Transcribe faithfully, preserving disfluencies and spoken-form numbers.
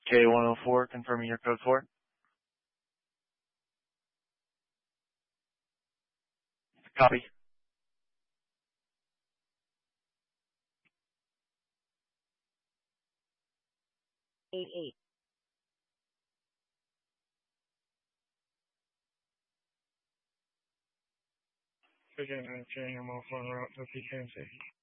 K one oh four, confirming your code for it. Copy. Eight eight. Again, I'm carrying them off on route to P K M C.